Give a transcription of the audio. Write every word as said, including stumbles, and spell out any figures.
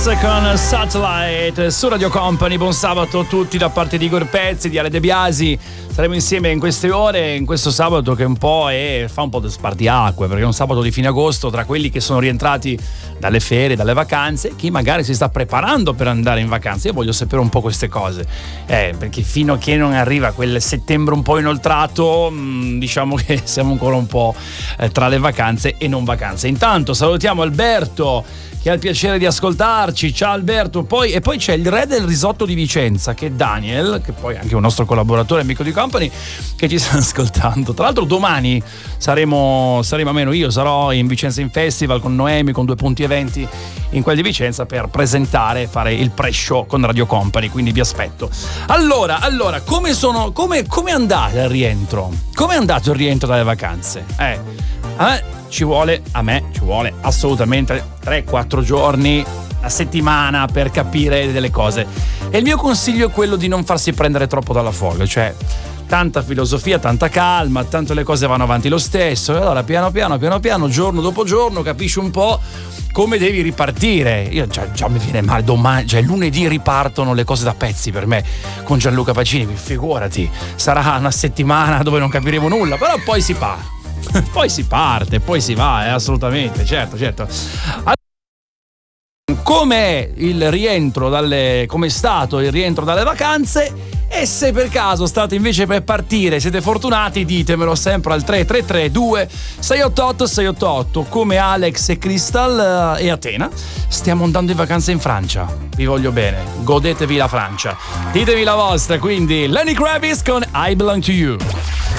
Con Satellite su Radio Company. Buon sabato a tutti da parte di Igor Pezzi, di Ale De Biasi. Saremo insieme in queste ore, in questo sabato che un po' è, fa un po' di spartiacque, perché è un sabato di fine agosto, tra quelli che sono rientrati dalle ferie, dalle vacanze, chi magari si sta preparando per andare in vacanza. Io voglio sapere un po' queste cose, eh, perché fino a che non arriva quel settembre un po' inoltrato, mh, diciamo che siamo ancora un po' eh, tra le vacanze e non vacanze. Intanto salutiamo Alberto, che ha il piacere di ascoltarci. Ciao Alberto. Poi, e poi c'è il re del risotto di Vicenza, che è Daniel, che poi è anche un nostro collaboratore, amico di Company, che ci sta ascoltando. Tra l'altro domani saremo, saremo almeno io sarò in Vicenza in Festival con Noemi, con Due Punti Eventi in quel di Vicenza, per presentare e fare il pre-show con Radio Company, quindi vi aspetto. Allora, allora, come sono, come, come è andato il rientro? Come è andato il rientro dalle vacanze? Eh, eh ci vuole, a me ci vuole assolutamente tre quattro giorni, una settimana per capire delle cose. E il mio consiglio è quello di non farsi prendere troppo dalla folla, cioè tanta filosofia, tanta calma, tanto le cose vanno avanti lo stesso. E allora piano piano, piano piano, giorno dopo giorno, capisci un po' come devi ripartire. Io già, già mi viene male, domani, cioè lunedì ripartono le cose da pezzi per me con Gianluca Pacini, figurati, sarà una settimana dove non capiremo nulla, però poi si parte. Poi si parte, poi si va, eh, assolutamente, certo, certo. Com'è il rientro dalle, com'è stato il rientro dalle vacanze? E se per caso state invece per partire, siete fortunati, ditemelo sempre al tre tre tre due sei otto otto sei otto otto. Come Alex e Crystal e Atena, stiamo andando in vacanza in Francia. Vi voglio bene, godetevi la Francia. Ditevi la vostra, quindi Lenny Kravitz con I Belong to You.